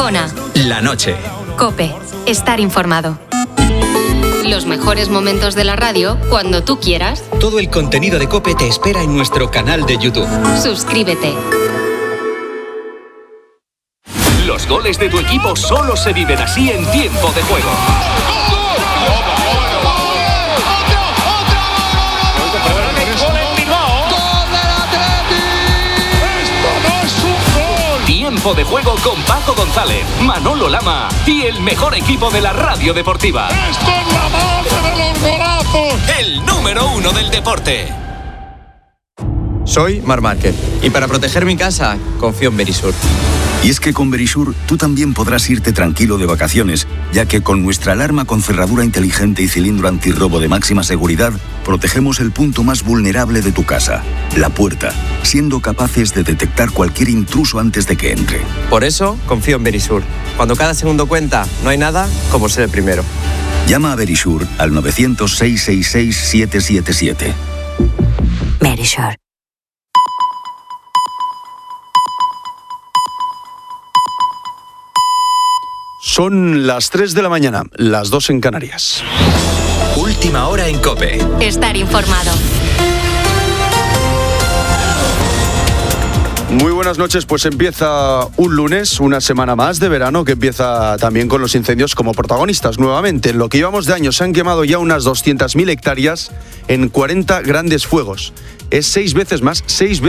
Ona. La noche. COPE. Estar informado. Los mejores momentos de la radio cuando tú quieras. Todo el contenido de COPE te espera en nuestro canal de YouTube. Suscríbete. Los goles de tu equipo solo se viven así en tiempo de juego. Tiempo de juego con Paco González, Manolo Lama y el mejor equipo de la radio deportiva. ¡Esto es la madre de los golazos! El número 1 del deporte. Soy Marc Márquez y para proteger mi casa confío en Verisur. Y es que con Verisur tú también podrás irte tranquilo de vacaciones, ya que con nuestra alarma con cerradura inteligente y cilindro antirrobo de máxima seguridad, protegemos el punto más vulnerable de tu casa, la puerta, siendo capaces de detectar cualquier intruso antes de que entre. Por eso confío en Verisur. Cuando cada segundo cuenta, no hay nada como ser el primero. Llama a Verisur al 900-666-777. Verisur. Son las 3 de la mañana, las 2 en Canarias. Última hora en COPE. Estar informado. Muy buenas noches, pues empieza un lunes, una semana más de verano que empieza también con los incendios como protagonistas nuevamente. En lo que llevamos de año se han quemado ya unas 200.000 hectáreas en 40 grandes fuegos. Es 6 veces más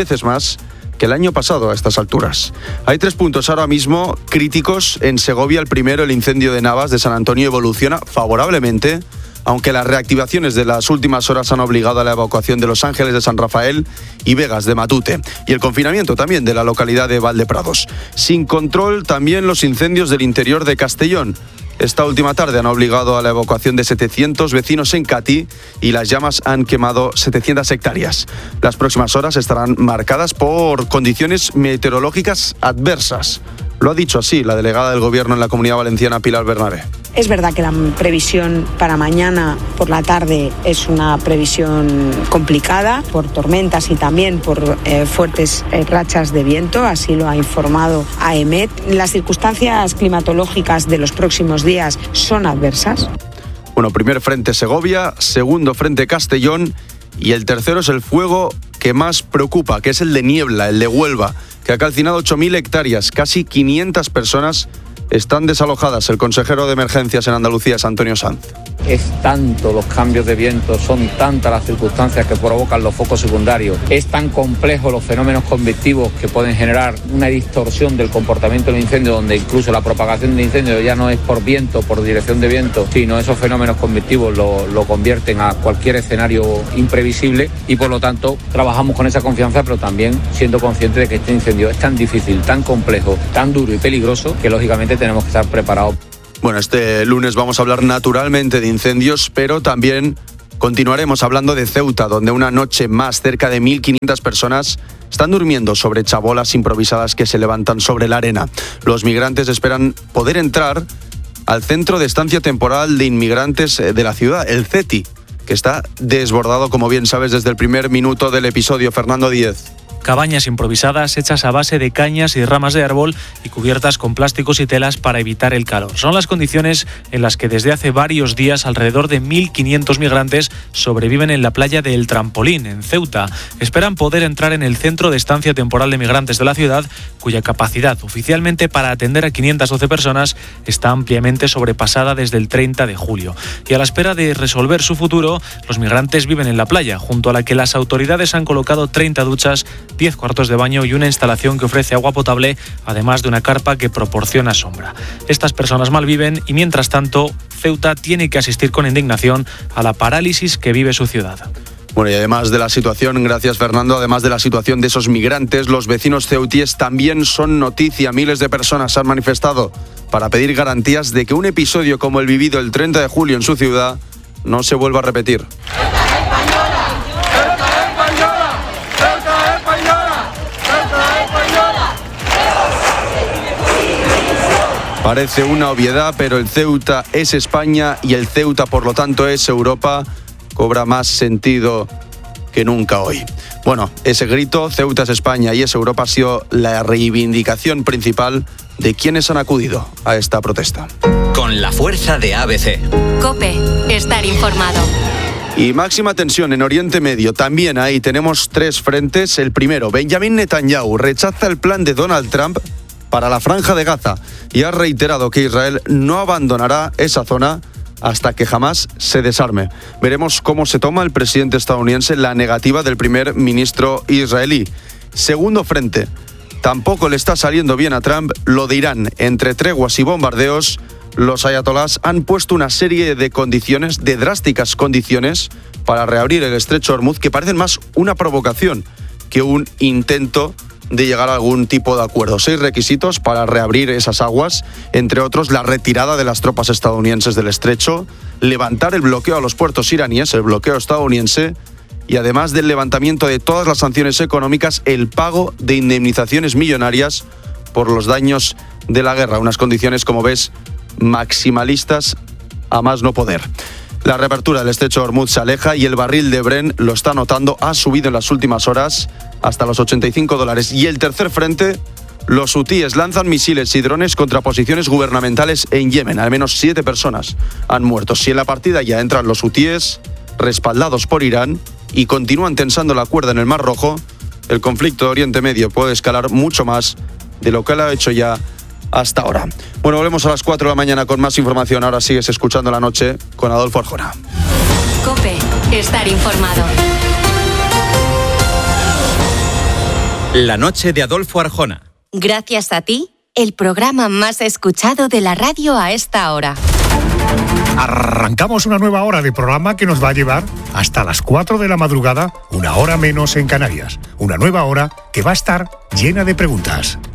que el año pasado a estas alturas. Hay 3 puntos ahora mismo críticos en Segovia. El primero, el incendio de Navas de San Antonio, evoluciona favorablemente, aunque las reactivaciones de las últimas horas han obligado a la evacuación de Los Ángeles de San Rafael y Vegas de Matute, y el confinamiento también de la localidad de Valdeprados. Sin control también los incendios del interior de Castellón. Esta última tarde han obligado a la evacuación de 700 vecinos en Catí y las llamas han quemado 700 hectáreas. Las próximas horas estarán marcadas por condiciones meteorológicas adversas. Lo ha dicho así la delegada del Gobierno en la Comunidad Valenciana, Pilar Bernabé. Es verdad que la previsión para mañana por la tarde es una previsión complicada por tormentas y también por fuertes rachas de viento, así lo ha informado AEMET. Las circunstancias climatológicas de los próximos días son adversas. Bueno, primer frente Segovia, segundo frente Castellón y el tercero es el fuego que más preocupa, que es el de Niebla, el de Huelva, que ha calcinado 8.000 hectáreas, casi 500 personas están desalojadas. El consejero de Emergencias en Andalucía es Antonio Sanz. Es tanto los cambios de viento, son tantas las circunstancias que provocan los focos secundarios, es tan complejo los fenómenos convectivos que pueden generar una distorsión del comportamiento del incendio, donde incluso la propagación del incendio ya no es por viento, por dirección de viento, sino esos fenómenos convectivos lo convierten a cualquier escenario imprevisible y por lo tanto trabajamos con esa confianza, pero también siendo conscientes de que este incendio es tan difícil, tan complejo, tan duro y peligroso que lógicamente tenemos que estar preparados. Bueno, este lunes vamos a hablar naturalmente de incendios, pero también continuaremos hablando de Ceuta, donde una noche más cerca de 1.500 personas están durmiendo sobre chabolas improvisadas que se levantan sobre la arena. Los migrantes esperan poder entrar al Centro de Estancia Temporal de Inmigrantes de la ciudad, el CETI, que está desbordado, como bien sabes, desde el primer minuto del episodio. Fernando Díez. Cabañas improvisadas hechas a base de cañas y ramas de árbol y cubiertas con plásticos y telas para evitar el calor. Son las condiciones en las que desde hace varios días alrededor de 1.500 migrantes sobreviven en la playa de El Trampolín, en Ceuta. Esperan poder entrar en el Centro de Estancia Temporal de Migrantes de la ciudad, cuya capacidad oficialmente para atender a 512 personas está ampliamente sobrepasada desde el 30 de julio. Y a la espera de resolver su futuro, los migrantes viven en la playa, junto a la que las autoridades han colocado 30 duchas, 10 cuartos de baño y una instalación que ofrece agua potable, además de una carpa que proporciona sombra. Estas personas malviven y, mientras tanto, Ceuta tiene que asistir con indignación a la parálisis que vive su ciudad. Bueno, y además de la situación, gracias Fernando, además de la situación de esos migrantes, los vecinos ceutíes también son noticia. Miles de personas se han manifestado para pedir garantías de que un episodio como el vivido el 30 de julio en su ciudad no se vuelva a repetir. Parece una obviedad, pero el Ceuta es España y el Ceuta, por lo tanto, es Europa. Cobra más sentido que nunca hoy. Bueno, ese grito, Ceuta es España y es Europa, ha sido la reivindicación principal de quienes han acudido a esta protesta. Con la fuerza de ABC. COPE, estar informado. Y máxima tensión en Oriente Medio. También ahí tenemos 3 frentes. El primero, Benjamin Netanyahu rechaza el plan de Donald Trump para la Franja de Gaza y ha reiterado que Israel no abandonará esa zona hasta que jamás se desarme. Veremos cómo se toma el presidente estadounidense la negativa del primer ministro israelí. Segundo frente, tampoco le está saliendo bien a Trump lo de Irán. Entre treguas y bombardeos, los ayatolás han puesto una serie de condiciones, de drásticas condiciones, para reabrir el estrecho de Hormuz, que parecen más una provocación que un intento de llegar a algún tipo de acuerdo. 6 requisitos para reabrir esas aguas, entre otros la retirada de las tropas estadounidenses del estrecho, levantar el bloqueo a los puertos iraníes, el bloqueo estadounidense, y además del levantamiento de todas las sanciones económicas, el pago de indemnizaciones millonarias por los daños de la guerra. Unas condiciones, como ves, maximalistas a más no poder. La reapertura del estrecho de Hormuz se aleja y el barril de Brent, lo está notando, ha subido en las últimas horas hasta los $85. Y el tercer frente, los hutíes lanzan misiles y drones contra posiciones gubernamentales en Yemen. Al menos 7 personas han muerto. Si en la partida ya entran los hutíes, respaldados por Irán, y continúan tensando la cuerda en el Mar Rojo, el conflicto de Oriente Medio puede escalar mucho más de lo que lo ha hecho ya hasta ahora. Bueno, volvemos a las 4 de la mañana con más información. Ahora sigues escuchando La Noche con Adolfo Arjona. COPE, estar informado. La Noche de Adolfo Arjona. Gracias a ti, el programa más escuchado de la radio a esta hora. Arrancamos una nueva hora de programa que nos va a llevar hasta las 4 de la madrugada, una hora menos en Canarias. Una nueva hora que va a estar llena de preguntas.